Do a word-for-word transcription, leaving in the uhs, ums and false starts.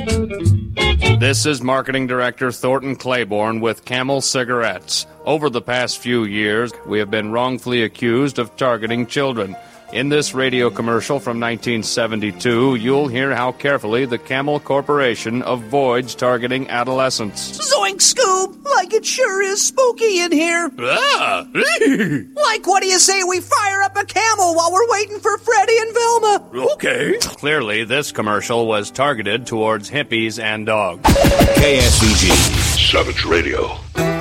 This is Marketing Director Thornton Claiborne with Camel Cigarettes. Over the past few years, we have been wrongfully accused of targeting children. In this radio commercial from nineteen seventy-two, you'll hear how carefully the Camel Corporation avoids targeting adolescents. Zoink, Scoob! Like it sure is spooky in here. Ah! Like, what do you say we fire up a camel while we're waiting for Freddie and Velma? Okay. Clearly, this commercial was targeted towards hippies and dogs. K S V G. Savage Radio.